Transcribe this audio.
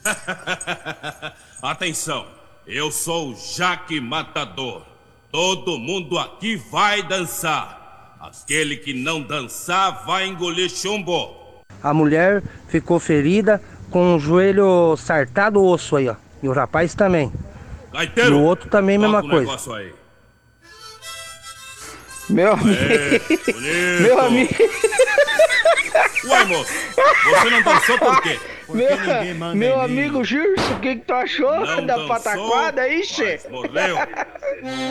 Atenção, eu sou o Jaque Matador. Todo mundo aqui vai dançar. Aquele que não dançar vai engolir chumbo. A mulher ficou ferida com o joelho sartado, o osso aí, ó. E o rapaz também. Gaiteiro, E o outro também, mesma toca o coisa. negócio aí. Meu amigo. Bonito. Meu amigo. Uai, moço, você não dançou por quê? Meu amigo Gilson, o que tu achou Não da dançou, pataquada aí, che? mas morreu.